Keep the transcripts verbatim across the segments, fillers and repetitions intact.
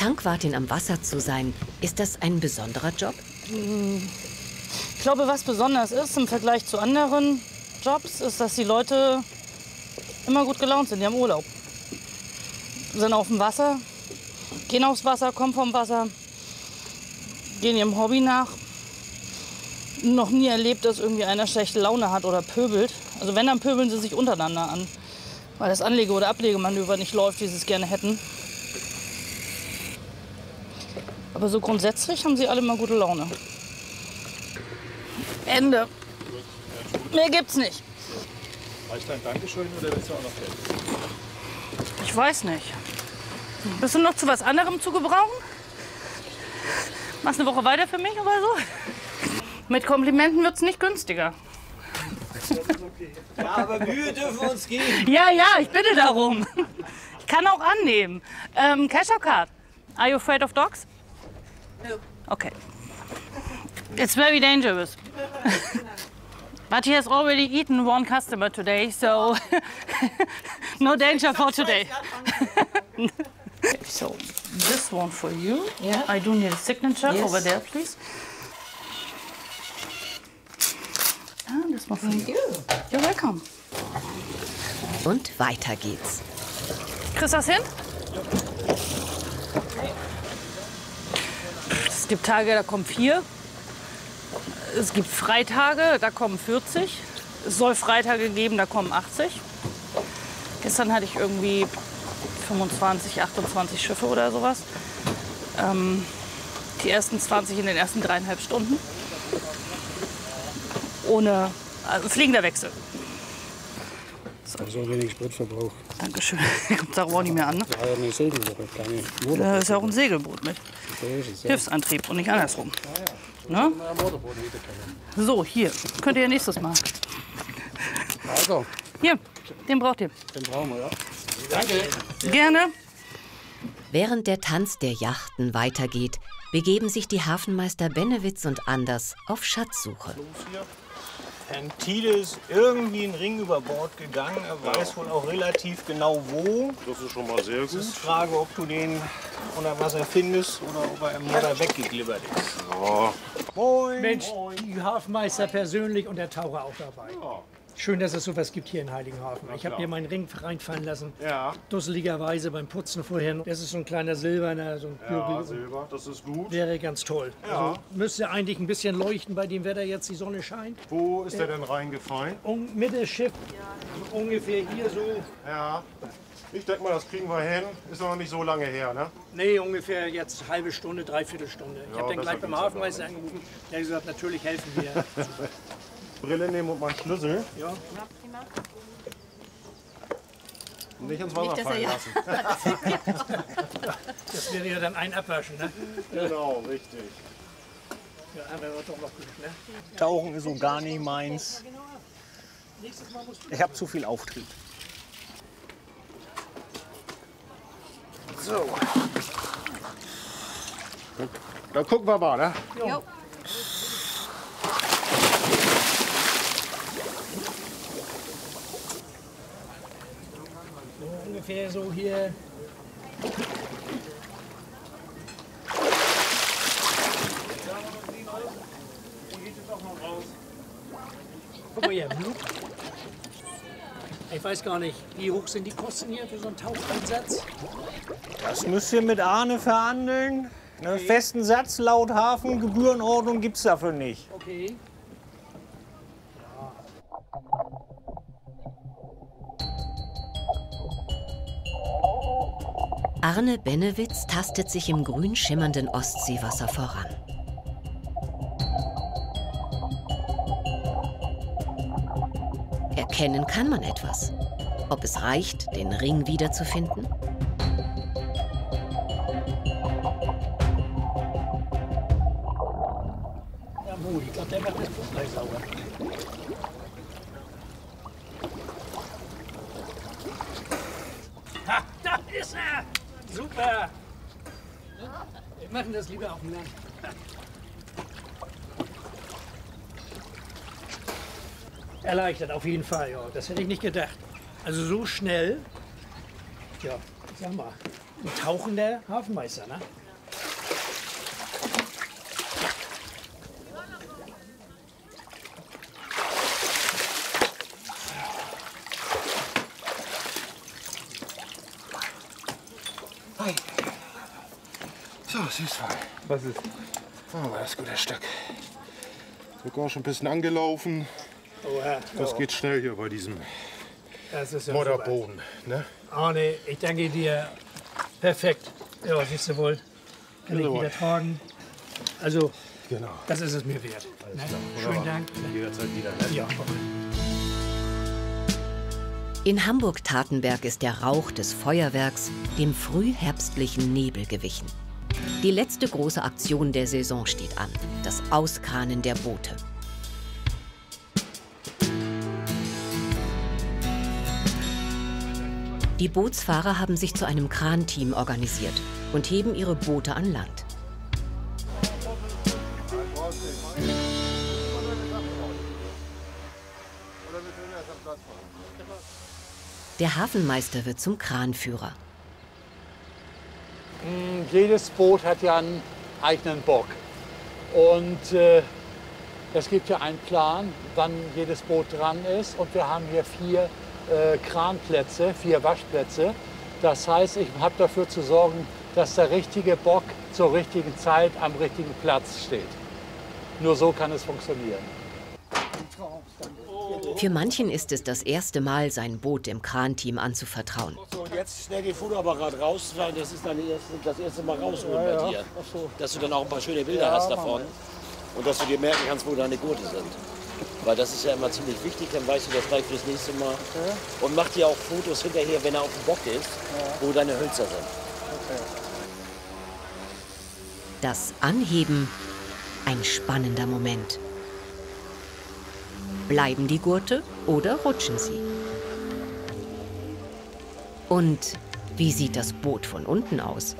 Tankwartin am Wasser zu sein, ist das ein besonderer Job? Ich glaube, was besonders ist im Vergleich zu anderen Jobs, ist, dass die Leute immer gut gelaunt sind. Die haben Urlaub, sind auf dem Wasser, gehen aufs Wasser, kommen vom Wasser, gehen ihrem Hobby nach. Noch nie erlebt, dass irgendwie einer schlechte Laune hat oder pöbelt. Also wenn, dann pöbeln sie sich untereinander an, weil das Anlege- oder Ablegemanöver nicht läuft, wie sie es gerne hätten. Aber so grundsätzlich haben sie alle mal gute Laune. Ende. Mehr gibt's nicht. Reicht dein Dankeschön oder willst du auch noch Geld? Ich weiß nicht. Bist du noch zu was anderem zu gebrauchen? Machst eine Woche weiter für mich oder so? Mit Komplimenten wird's nicht günstiger. Ja, aber Mühe dürfen uns geben. Ja, ja, ich bitte darum. Ich kann auch annehmen. Ähm, Cash or card? Are you afraid of dogs? No. Okay. It's very dangerous. But he has already eaten one customer today, so no danger for today. Okay, so this one for you. Yeah. I do need a signature Yes. over there, please. Ah, this one for Thank you. you. You're welcome. Und weiter geht's. Kriegst du das hin? Es gibt Tage, da kommen vier. Es gibt Freitage, da kommen vierzig. Es soll Freitage geben, da kommen achtzig. Gestern hatte ich irgendwie fünfundzwanzig, achtundzwanzig Schiffe oder sowas. Ähm, die ersten zwanzig in den ersten dreieinhalb Stunden. Ohne, also fliegender Wechsel. Das ist auch wenig Spritverbrauch. Dankeschön. Kommt darauf auch nicht mehr an. Ne? Ja, eine Segelwoche, kleine Motorboot. Da ist ja auch ein Segelboot mit. So ist es, ja. Hilfsantrieb und nicht andersrum. Ne? Ein Motorboot wieder kennen. So, hier. Könnt ihr ja nächstes Mal. Also, Hier, den braucht ihr. den brauchen wir, ja. Danke. Gerne. Während der Tanz der Yachten weitergeht, begeben sich die Hafenmeister Benewitz und Anders auf Schatzsuche. Herrn Tiede ist irgendwie ein Ring über Bord gegangen. Er weiß wohl auch relativ genau wo. Das ist schon mal sehr Es gut. ist die Frage, ob du den unter Wasser findest oder ob er im Meer weggeglibbert ist. Ja. Moin! Mensch, die Hafenmeister persönlich und der Taucher auch dabei. Schön, dass es sowas gibt hier in Heiligenhafen. Ich habe mir meinen Ring reinfallen lassen. Ja. Dusseligerweise beim Putzen vorhin. Das ist so ein kleiner silberner, so ein Ja, Gürtel. Silber, das ist gut. Wäre ganz toll. Ja. Also müsste eigentlich ein bisschen leuchten bei dem Wetter jetzt, die Sonne scheint. Wo ist der denn reingefallen? Um, Mitte Schiff, so ungefähr hier so. Ja. Ich denke mal, das kriegen wir hin. Ist noch nicht so lange her, ne? Nee, ungefähr jetzt halbe Stunde, dreiviertel Stunde. Ich Ja, habe dann besser gleich beim geht's ja Hafenmeister angerufen. Der hat gesagt, natürlich helfen wir. Brille nehmen und meinen Schlüssel. Ja. Und nicht ins Wasser fallen lassen. Das wäre ja dann ein Abwaschen, ne? Genau, richtig. Ja, aber wird doch noch gut, ne? Tauchen ist so gar nicht meins. Ich habe zu viel Auftrieb. So. Dann gucken wir mal, ne? Jo. So ungefähr so hier. Guck mal hier. Hm? Ich weiß gar nicht, wie hoch sind die Kosten hier für so einen Taucheinsatz? Das müsst ihr mit Arne verhandeln. Einen festen Satz laut Hafengebührenordnung gibt es dafür nicht. Okay. Arne Benewitz tastet sich im grün schimmernden Ostseewasser voran. Erkennen kann man etwas. Ob es reicht, den Ring wiederzufinden? Ja, gut, ich glaube, der macht das Buch gleich sauber. Ha, da ist er! Super! Wir machen das lieber auf dem Land. Erleichtert, auf jeden Fall, ja. Das hätte ich nicht gedacht. Also so schnell. Ja, sag mal. Ein tauchender Hafenmeister, ne? So, Süßwein. Was ist? Oh, das ist ein gutes Stück. Sogar schon ein bisschen angelaufen. Oha, Das oh, geht schnell hier bei diesem das ist ja Modderboden. Ne? super. Arne, ich danke dir. Perfekt. Ja, siehst du wohl. Kann ich Jawohl. wieder tragen. Also, Genau. das ist es mir wert. Ne? Schönen Dank. Jederzeit wieder. Ne? Ja. In Hamburg-Tatenberg ist der Rauch des Feuerwerks dem frühherbstlichen Nebel gewichen. Die letzte große Aktion der Saison steht an, das Auskranen der Boote. Die Bootsfahrer haben sich zu einem Kranteam organisiert und heben ihre Boote an Land. Der Hafenmeister wird zum Kranführer. Jedes Boot hat ja einen eigenen Bock. Und äh, es gibt ja einen Plan, wann jedes Boot dran ist. Und wir haben hier vier äh, Kranplätze, vier Waschplätze. Das heißt, ich habe dafür zu sorgen, dass der richtige Bock zur richtigen Zeit am richtigen Platz steht. Nur so kann es funktionieren. Für manchen ist es das erste Mal, sein Boot dem Kranteam anzuvertrauen. So, jetzt schnell den Fotoapparat raus, weil das ist dann erste, das erste Mal rausholen bei dir. Dass du dann auch ein paar schöne Bilder hast davon und dass du dir merken kannst, wo deine Gurte sind. Weil das ist ja immer ziemlich wichtig, dann weißt du das gleich fürs nächste Mal. Und mach dir auch Fotos hinterher, wenn er auf dem Bock ist, wo deine Hölzer sind. Das Anheben, ein spannender Moment. Bleiben die Gurte oder rutschen sie? Und wie sieht das Boot von unten aus?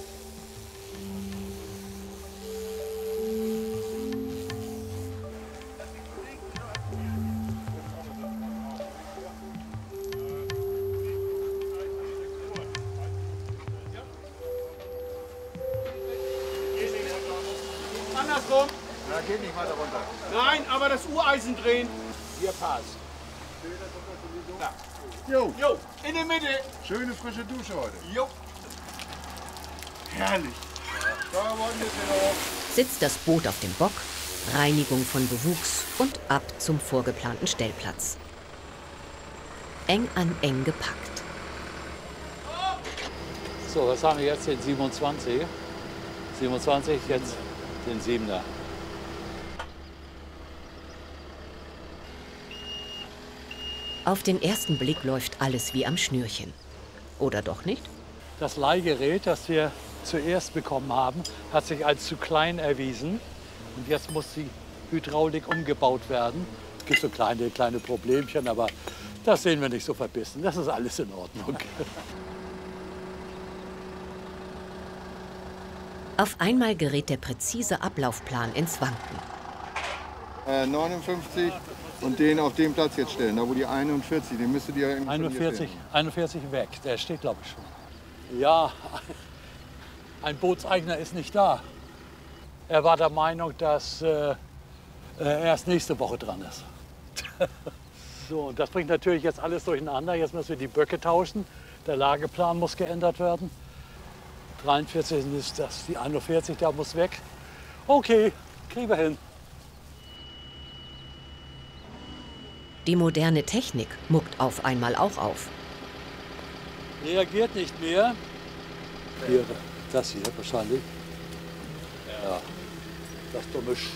Andersrum. Na, geht nicht weiter runter. Nein, aber das Ureisen drehen. Hier passt. Jo, Jo, in der Mitte. schöne frische Dusche heute. Jo. Herrlich. Da wollen wir wieder hoch. Sitzt das Boot auf dem Bock, Reinigung von Bewuchs und ab zum vorgeplanten Stellplatz. Eng an eng gepackt. So, was haben wir jetzt? Den siebenundzwanzig. siebenundzwanzig, jetzt den siebener. Auf den ersten Blick läuft alles wie am Schnürchen. Oder doch nicht? Das Leihgerät, das wir zuerst bekommen haben, hat sich als zu klein erwiesen. Und jetzt muss die Hydraulik umgebaut werden. Es gibt so kleine, kleine Problemchen, aber das sehen wir nicht so verbissen. Das ist alles in Ordnung. Auf einmal gerät der präzise Ablaufplan ins Wanken. Äh, neunundfünfzig und den auf den Platz jetzt stellen, da wo die einundvierzig, den müsstet ihr irgendwie einundvierzig, einundvierzig weg, der steht glaube ich schon. Ja, ein Bootseigner ist nicht da. Er war der Meinung, dass äh, er erst nächste Woche dran ist. So, und das bringt natürlich jetzt alles durcheinander. Jetzt müssen wir die Böcke tauschen. Der Lageplan muss geändert werden. dreiundvierzig ist das, die einundvierzig, der muss weg. Okay, kriegen wir hin. Die moderne Technik muckt auf einmal auch auf. Reagiert nicht mehr. Hier, das hier wahrscheinlich. Ja, das dumme Sch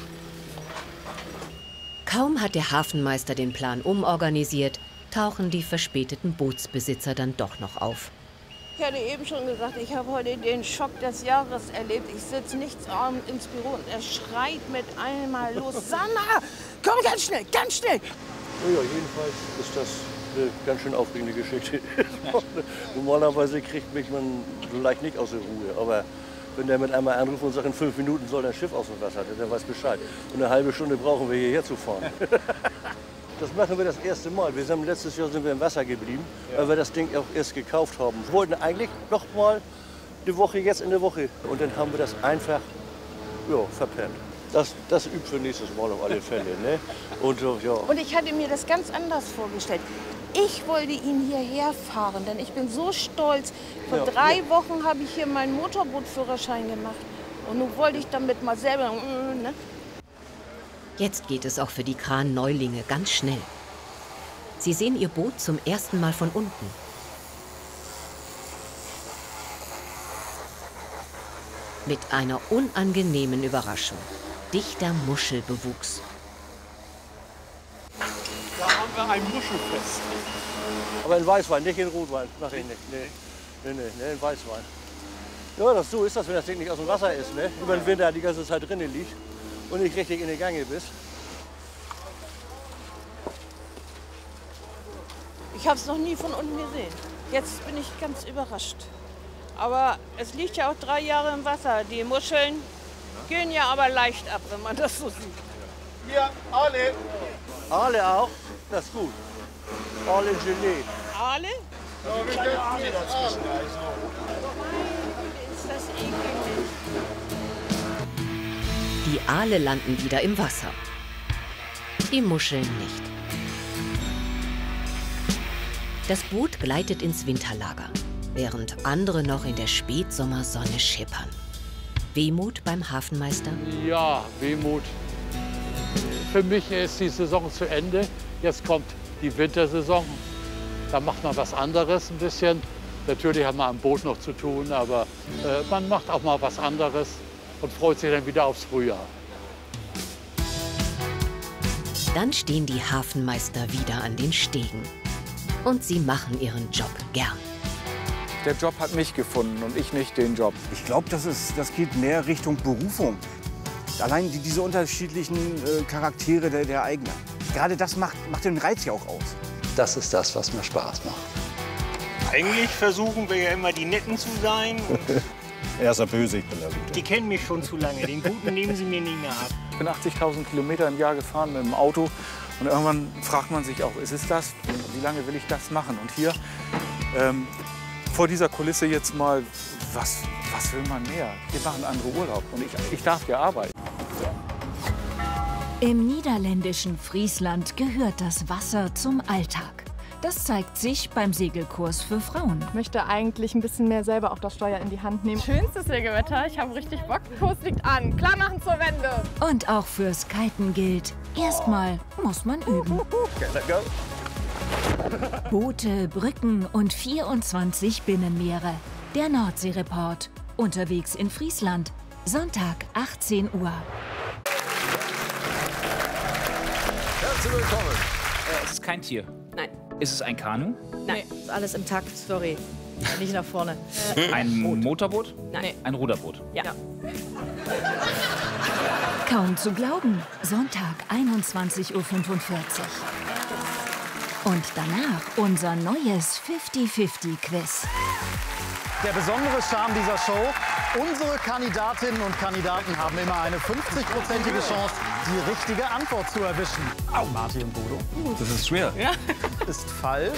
Kaum hat der Hafenmeister den Plan umorganisiert, tauchen die verspäteten Bootsbesitzer dann doch noch auf. Ich hatte eben schon gesagt, ich habe heute den Schock des Jahres erlebt. Ich sitze nichts abends ins Büro und er schreit mit einmal los. Sanna, komm ganz schnell, ganz schnell. Ja, jedenfalls ist das eine ganz schön aufregende Geschichte. Normalerweise kriegt mich man so leicht nicht aus der Ruhe. Aber wenn der mit einmal anruft und sagt, in fünf Minuten soll das Schiff aus dem Wasser, der weiß Bescheid. Und eine halbe Stunde brauchen wir hierher zu fahren. Das machen wir das erste Mal. Wir sind, letztes Jahr sind wir im Wasser geblieben, ja, weil wir das Ding auch erst gekauft haben. Wir wollten eigentlich noch mal eine Woche jetzt in der Woche. Und dann haben wir das einfach ja, verpennt. Das, das übt für nächstes Mal auf alle Fälle. Ne? Und, ja. Und ich hatte mir das ganz anders vorgestellt. Ich wollte ihn hierher fahren, denn ich bin so stolz. Vor Ja, drei ja. Wochen habe ich hier meinen Motorbootführerschein gemacht. Und nun wollte ich damit mal selber... Ne? Jetzt geht es auch für die Kran-Neulinge ganz schnell. Sie sehen ihr Boot zum ersten Mal von unten. Mit einer unangenehmen Überraschung. Dichter Muschelbewuchs. Da haben wir ein Muschelfest. Aber in Weißwein, nicht in Rotwein. Mach ich nicht. Nee, nee, nee, nee in Weißwein. Ja, das, so ist das, wenn das Ding nicht aus dem Wasser ist. Ne? Über den Winter die ganze Zeit drinnen liegt und nicht richtig in den Gange bist. Ich habe es noch nie von unten gesehen. Jetzt bin ich ganz überrascht. Aber es liegt ja auch drei Jahre im Wasser. Die Muscheln gehen ja aber leicht ab, wenn man das so sieht. Hier, Aale. Aale auch? Das ist gut. Aale Gelee. Aale? Ja, wir setzen jetzt an. Ist das eklig. Die Aale landen wieder im Wasser. Die Muscheln nicht. Das Boot gleitet ins Winterlager, während andere noch in der Spätsommersonne schippern. Wehmut beim Hafenmeister? Ja, Wehmut. Für mich ist die Saison zu Ende. Jetzt kommt die Wintersaison. Da macht man was anderes ein bisschen. Natürlich hat man am Boot noch zu tun, aber äh, man macht auch mal was anderes und freut sich dann wieder aufs Frühjahr. Dann stehen die Hafenmeister wieder an den Stegen. Und sie machen ihren Job gern. Der Job hat mich gefunden und ich nicht den Job. Ich glaube, das, das geht mehr Richtung Berufung. Allein die, diese unterschiedlichen äh, Charaktere der, der Eigner. Gerade das macht, macht den Reiz ja auch aus. Das ist das, was mir Spaß macht. Eigentlich versuchen wir ja immer die Netten zu sein. Er ist der Böse, ich bin der Gute. Die kennen mich schon zu lange. Den Guten nehmen sie mir nicht mehr ab. Ich bin achtzigtausend Kilometer im Jahr gefahren mit dem Auto. Und irgendwann fragt man sich auch, ist es das? Wie lange will ich das machen? Und hier, ähm, vor dieser Kulisse jetzt mal, was, was will man mehr? Wir machen andere Urlaub und ich, ich darf hier arbeiten. Im niederländischen Friesland gehört das Wasser zum Alltag. Das zeigt sich beim Segelkurs für Frauen. Ich möchte eigentlich ein bisschen mehr selber auch das Steuer in die Hand nehmen. Schönstes Segelwetter, ich habe richtig Bock. Kurs liegt an. Klar machen zur Wende. Und auch fürs Kiten gilt, erstmal muss man üben. Boote, Brücken und vierundzwanzig Binnenmeere. Der Nordsee-Report. Unterwegs in Friesland. Sonntag, achtzehn Uhr. Herzlich willkommen. Äh, es ist kein Tier. Nein. Ist es ein Kanu? Nein, ist alles intakt, sorry. Nicht nach vorne. Ein Motorboot? Nein. Ein Ruderboot? Ja. Kaum zu glauben. Sonntag, einundzwanzig Uhr fünfundvierzig. Und danach unser neues fifty fifty Quiz. Der besondere Charme dieser Show: unsere Kandidatinnen und Kandidaten haben immer eine fünfzig-prozentige Chance, die richtige Antwort zu erwischen. Au, Martin und Bodo. Das ist schwer. Ja. Ist falsch.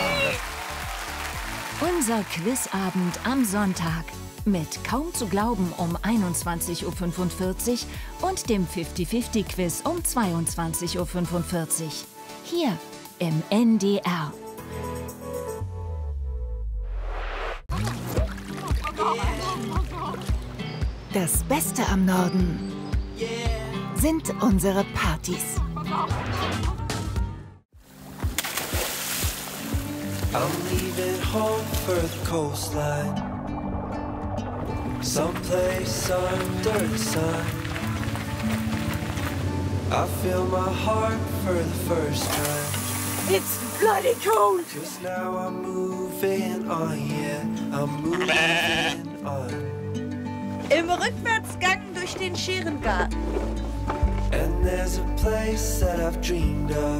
Unser Quizabend am Sonntag. Mit Kaum zu glauben um einundzwanzig Uhr fünfundvierzig und dem fifty fifty Quiz um zweiundzwanzig Uhr fünfundvierzig. Hier im N D R. Das Beste am Norden sind unsere Partys. I'm leaving home for the coastline, someplace under the sun. I feel my heart for the first time. It's bloody cold. Cause now I'm moving on, yeah, I'm moving on. Im Rückwärtsgang durch den Scherengarten. And there's a place that I've dreamed of,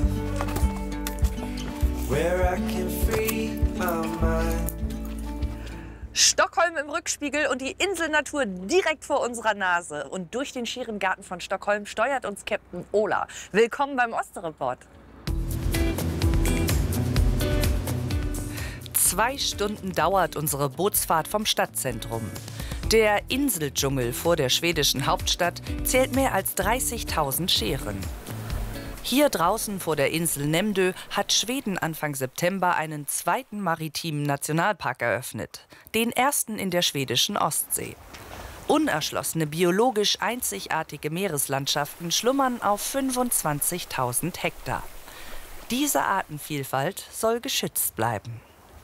where I can free my mind. Stockholm im Rückspiegel und die Inselnatur direkt vor unserer Nase. Und durch den Scherengarten von Stockholm steuert uns Captain Ola. Willkommen beim Osterreport. Zwei Stunden dauert unsere Bootsfahrt vom Stadtzentrum. Der Inseldschungel vor der schwedischen Hauptstadt zählt mehr als dreißigtausend Schären. Hier draußen vor der Insel Nämdö hat Schweden Anfang September einen zweiten maritimen Nationalpark eröffnet, den ersten in der schwedischen Ostsee. Unerschlossene, biologisch einzigartige Meereslandschaften schlummern auf fünfundzwanzigtausend Hektar. Diese Artenvielfalt soll geschützt bleiben.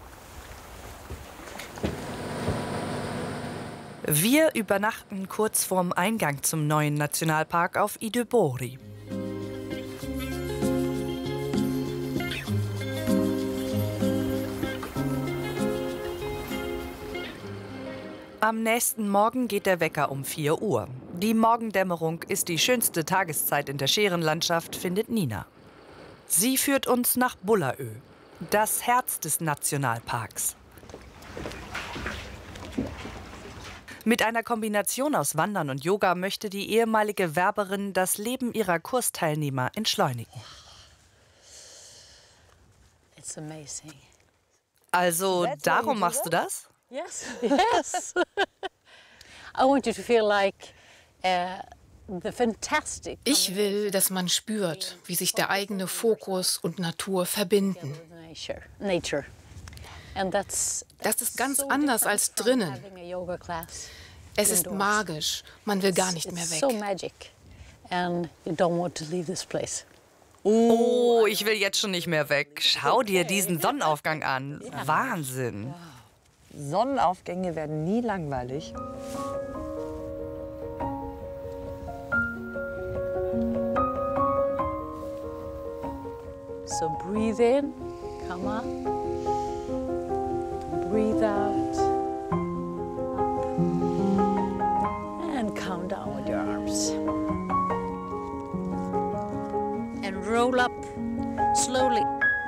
Wir übernachten kurz vorm Eingang zum neuen Nationalpark auf Idöbori. Am nächsten Morgen geht der Wecker um vier Uhr. Die Morgendämmerung ist die schönste Tageszeit in der Schärenlandschaft, findet Nina. Sie führt uns nach Bullaö, das Herz des Nationalparks. Mit einer Kombination aus Wandern und Yoga möchte die ehemalige Werberin das Leben ihrer Kursteilnehmer entschleunigen. It's amazing. Also darum machst du das? Yes. Yes. I want you to feel like uh, the fantastic. Ich will, dass man spürt, wie sich der eigene Fokus und Natur verbinden. Nature. Nature. And that's, das ist ganz anders als drinnen. Es ist magisch. Man will gar nicht mehr weg. So magic. And you don't want to leave this place. Oh, ich will jetzt schon nicht mehr weg. Schau dir diesen Sonnenaufgang an. Wahnsinn. Sonnenaufgänge werden nie langweilig. So breathe in, come up. Breathe out. Up. And count down with your arms. And roll up slowly.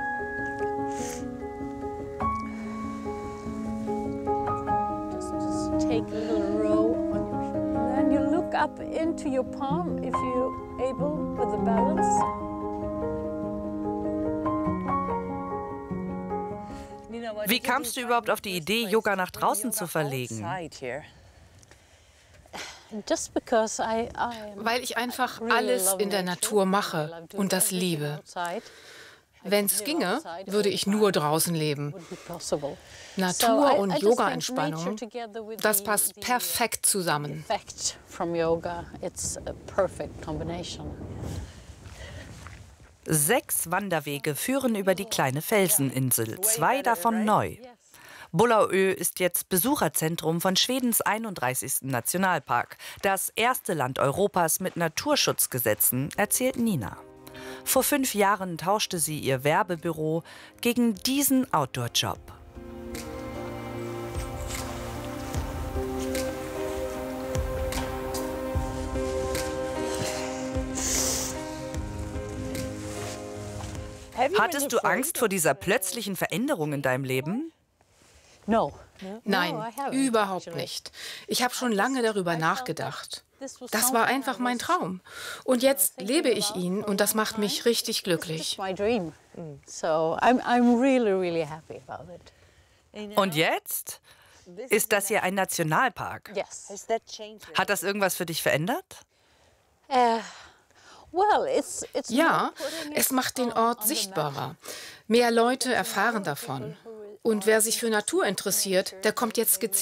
Take a little row on your, and then you look up into your palm if you're able with the balance. Wie kamst du überhaupt auf die Idee, Yoga nach draußen zu verlegen? Weil ich einfach alles in der Natur mache und das liebe. Wenn es ginge, würde ich nur draußen leben. Natur und Yoga-Entspannung, das passt perfekt zusammen. Sechs Wanderwege führen über die kleine Felseninsel, zwei davon neu. Bullaö ist jetzt Besucherzentrum von Schwedens einunddreißigsten Nationalpark. Das erste Land Europas mit Naturschutzgesetzen, erzählt Nina. Vor fünf Jahren tauschte sie ihr Werbebüro gegen diesen Outdoor-Job. Hattest du Angst vor dieser plötzlichen Veränderung in deinem Leben? Nein, überhaupt nicht. Ich habe schon lange darüber nachgedacht. Das war einfach mein Traum. Und jetzt lebe ich ihn und das macht mich richtig glücklich. Und jetzt? Ist das hier ein Nationalpark? Hat das irgendwas für dich verändert? Ja, es macht den Ort sichtbarer. Mehr Leute erfahren davon. Und wer sich für Natur interessiert, der kommt jetzt gezielt